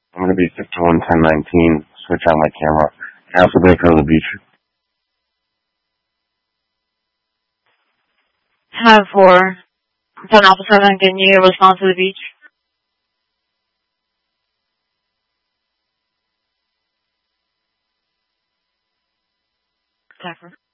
I'm going to be 511019. Switch on my camera. I also going to go to the beach. Have 4. 10 Alpha 7, can you respond to the beach? Zephyr.